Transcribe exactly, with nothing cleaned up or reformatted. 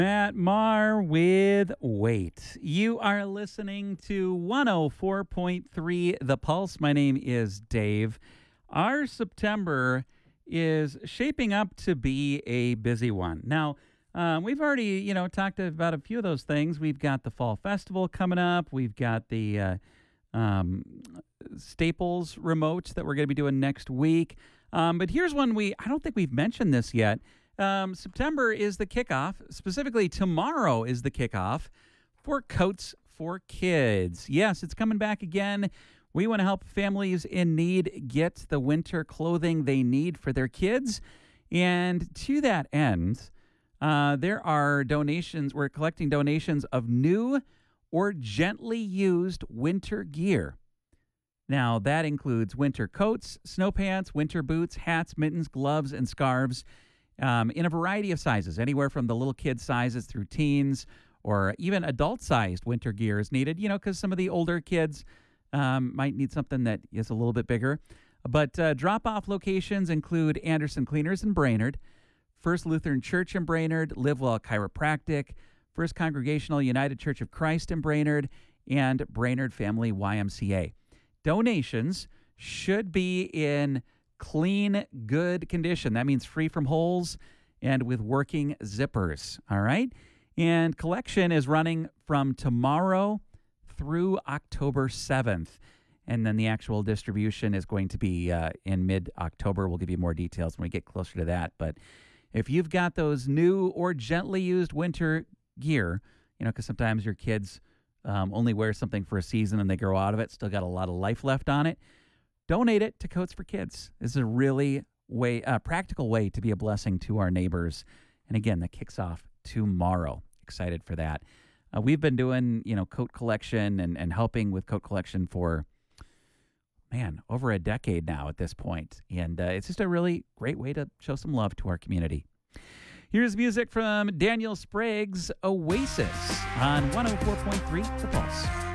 Matt Marr with Wait. You are listening to one oh four point three The Pulse. My name is Dave. Our September is shaping up to be a busy one. Now, um, we've already, you know, talked about a few of those things. We've got the Fall Festival coming up. We've got the uh, um, Staples remote that we're going to be doing next week. Um, but here's one we, I don't think we've mentioned this yet. Um, September is the kickoff. Specifically, tomorrow is the kickoff for Coats for Kids. Yes, it's coming back again. We want to help families in need get the winter clothing they need for their kids. And to that end, uh, there are donations. We're collecting donations of new or gently used winter gear. Now, that includes winter coats, snow pants, winter boots, hats, mittens, gloves, and scarves. Um, in a variety of sizes, anywhere from the little kid sizes through teens or even adult-sized winter gear is needed, you know, because some of the older kids um, might need something that is a little bit bigger. But uh, drop-off locations include Anderson Cleaners in Brainerd, First Lutheran Church in Brainerd, Livewell Chiropractic, First Congregational United Church of Christ in Brainerd, and Brainerd Family Y M C A. Donations should be in clean, good condition. That means free from holes and with working zippers. All right. And collection is running from tomorrow through October seventh. And then the actual distribution is going to be uh, in mid-October. We'll give you more details when we get closer to that. But if you've got those new or gently used winter gear, you know, because sometimes your kids um, only wear something for a season and they grow out of it, still got a lot of life left on it, donate it to Coats for Kids. This is a really way, uh, practical way to be a blessing to our neighbors. And again, that kicks off tomorrow. Excited for that. Uh, we've been doing, you know, coat collection and, and helping with coat collection for, man, over a decade now at this point. And uh, it's just a really great way to show some love to our community. Here's music from Daniel Sprague's Oasis on one oh four point three The Pulse.